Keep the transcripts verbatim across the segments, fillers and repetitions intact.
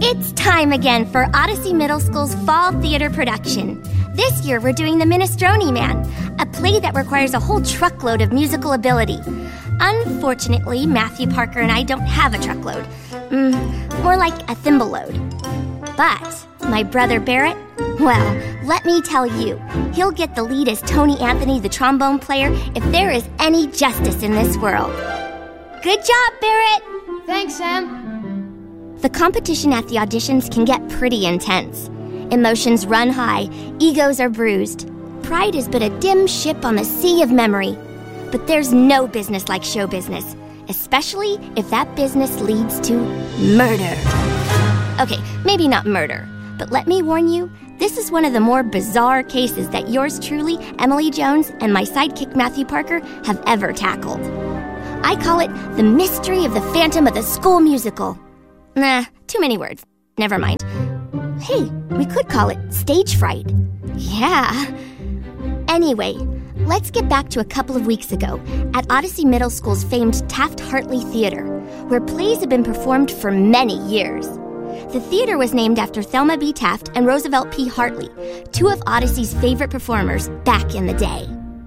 It's time again for Odyssey Middle School's fall theater production. This year we're doing The Minestrone Man, a play that requires a whole truckload of musical ability. Unfortunately, Matthew Parker and I don't have a truckload. Mm, more like a thimble load. But my brother Barrett, well, let me tell you, he'll get the lead as Tony Anthony, the trombone player, if there is any justice in this world. Good job, Barrett! Thanks, Sam. The competition at the auditions can get pretty intense. Emotions run high, egos are bruised. Pride is but a dim ship on the sea of memory. But there's no business like show business, especially if that business leads to murder. Okay, maybe not murder, but let me warn you, this is one of the more bizarre cases that yours truly, Emily Jones, and my sidekick Matthew Parker have ever tackled. I call it the mystery of the Phantom of the School Musical. Nah, too many words. Never mind. Hey, we could call it stage fright. Yeah. Anyway, let's get back to a couple of weeks ago at Odyssey Middle School's famed Taft-Hartley Theater, where plays have been performed for many years. The theater was named after Thelma B. Taft and Roosevelt P. Hartley, two of Odyssey's favorite performers back in the day.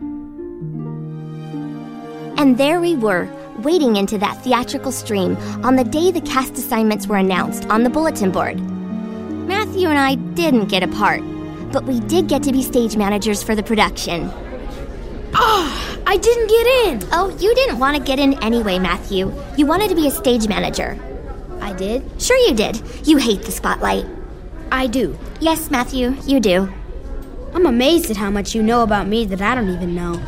And there we were, wading into that theatrical stream on the day the cast assignments were announced on the bulletin board. Matthew and I didn't get a part, but we did get to be stage managers for the production. Oh, I didn't get in. Oh, you didn't want to get in anyway, Matthew. You wanted to be a stage manager. I did? Sure you did. You hate the spotlight. I do. Yes, Matthew, you do. I'm amazed at how much you know about me that I don't even know.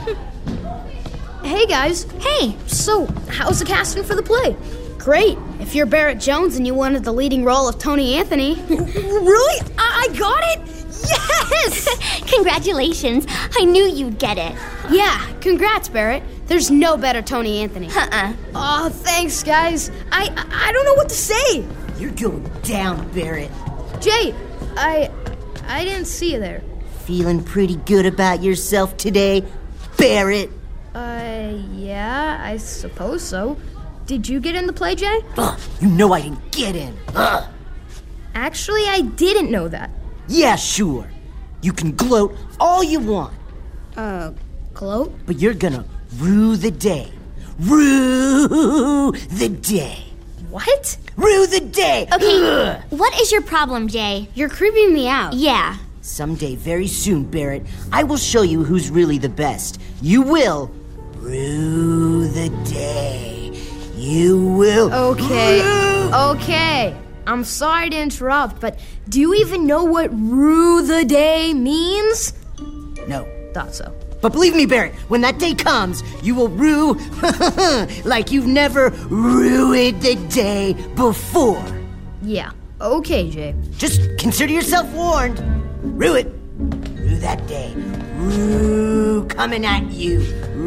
Hey, guys. Hey. So, how's the casting for the play? Great. If you're Barrett Jones and you wanted the leading role of Tony Anthony. Really? I, I got it? Yes! Congratulations. I knew you'd get it. Yeah, congrats, Barrett. There's no better Tony Anthony. Uh-uh. Oh, thanks, guys. I, I I don't know what to say. You're going down, Barrett. Jay, I I didn't see you there. Feeling pretty good about yourself today, Barrett? Uh, yeah, I suppose so. Did you get in the play, Jay? Ugh, you know I didn't get in. Ugh. Actually, I didn't know that. Yeah, sure. You can gloat all you want. Uh, gloat? But you're gonna rue the day. Rue the day. What? Rue the day. Okay, Ugh. What is your problem, Jay? You're creeping me out. Yeah. Someday, very soon, Barrett, I will show you who's really the best. You will rue the day. You will. Okay. Rue. Okay. I'm sorry to interrupt, but do you even know what rue the day means? No. Thought so. But believe me, Barrett, when that day comes, you will rue like you've never ruined the day before. Yeah. Okay, Jay. Just consider yourself warned. Rue it. Rue that day. Rue coming at you.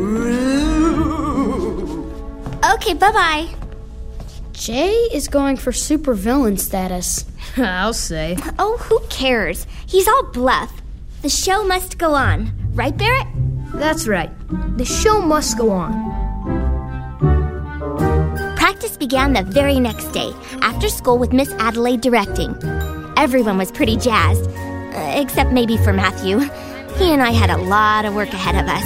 Rue. Okay, bye-bye. Jay is going for supervillain status. I'll say. Oh, who cares? He's all bluff. The show must go on. Right, Barrett? That's right. The show must go on. Practice began the very next day, after school with Miss Adelaide directing. Everyone was pretty jazzed, uh, except maybe for Matthew. He and I had a lot of work ahead of us.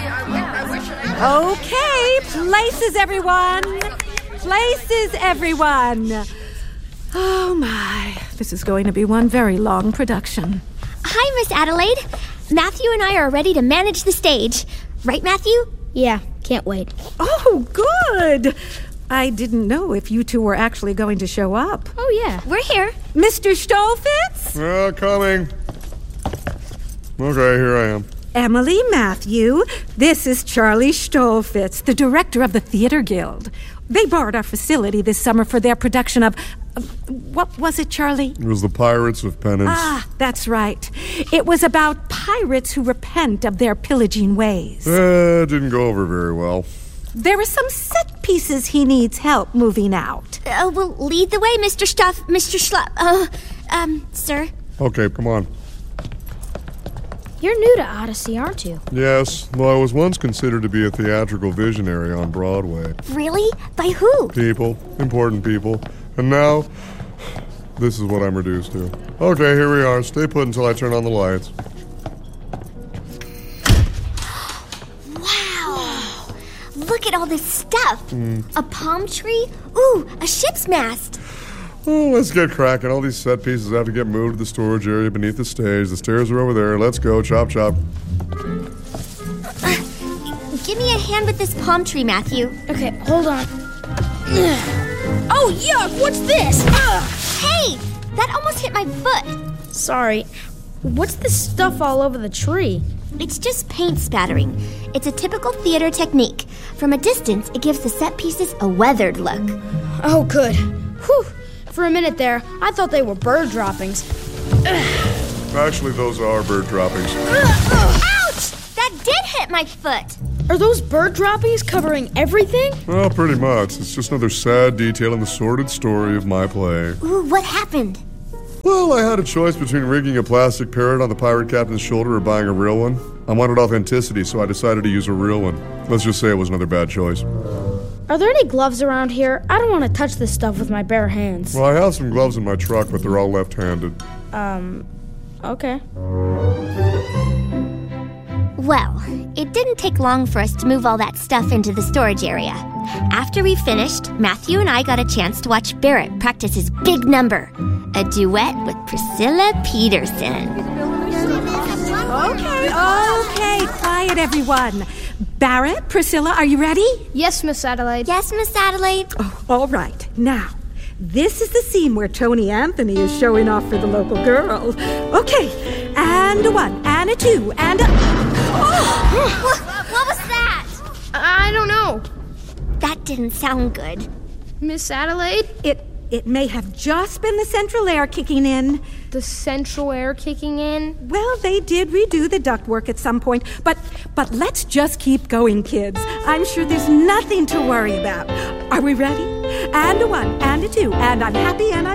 Okay, places, everyone. Places, everyone. Oh, my. This is going to be one very long production. Hi, Miss Adelaide. Matthew and I are ready to manage the stage. Right, Matthew? Yeah, can't wait. Oh, good. I didn't know if you two were actually going to show up. Oh, yeah. We're here. Mister Stolfitz? Uh, coming. Okay, here I am. Emily Matthew, this is Charlie Stolfitz, the director of the Theater Guild. They borrowed our facility this summer for their production of... Uh, what was it, Charlie? It was the Pirates of Penance. Ah, that's right. It was about pirates who repent of their pillaging ways. Uh, didn't go over very well. There are some set pieces he needs help moving out. Uh, well, lead the way, Mister Stuff, Mister Schlupp. Uh, um, sir? Okay, come on. You're new to Odyssey, aren't you? Yes, well, I was once considered to be a theatrical visionary on Broadway. Really? By who? People, important people. And now, This is what I'm reduced to. Okay, here we are. Stay put until I turn on the lights. Wow! Look at all this stuff. Mm. A palm tree? Ooh, a ship's mast. Oh, let's get cracking. All these set pieces have to get moved to the storage area beneath the stage. The stairs are over there. Let's go. Chop, chop. Uh, give me a hand with this palm tree, Matthew. Okay, hold on. Oh, yuck! What's this? Ugh. Hey! That almost hit my foot. Sorry. What's this stuff all over the tree? It's just paint spattering. It's a typical theater technique. From a distance, it gives the set pieces a weathered look. Oh, good. Whew. For a minute there, I thought they were bird droppings. Ugh. Actually, those are bird droppings. Ouch! That did hit my foot. Are those bird droppings covering everything? Well, pretty much. It's just another sad detail in the sordid story of my play. Ooh, what happened? Well, I had a choice between rigging a plastic parrot on the pirate captain's shoulder or buying a real one. I wanted authenticity, so I decided to use a real one. Let's just say it was another bad choice. Are there any gloves around here? I don't want to touch this stuff with my bare hands. Well, I have some gloves in my truck, but they're all left-handed. Um, okay. Well, it didn't take long for us to move all that stuff into the storage area. After we finished, Matthew and I got a chance to watch Barrett practice his big number, a duet with Priscilla Peterson. Okay, okay, quiet everyone. Barrett, Priscilla, are you ready? Yes, Miss Adelaide. Yes, Miss Adelaide. Oh, all right. Now, this is the scene where Tony Anthony is showing off for the local girl. Okay, and a one, and a two, and a... Oh! what, what was that? I don't know. That didn't sound good. Miss Adelaide? It it may have just been the central air kicking in. The central air kicking in? Well, they did redo the ductwork at some point, but but let's just keep going, kids. I'm sure there's nothing to worry about. Are we ready? And a one, and a two, and I'm happy and I'm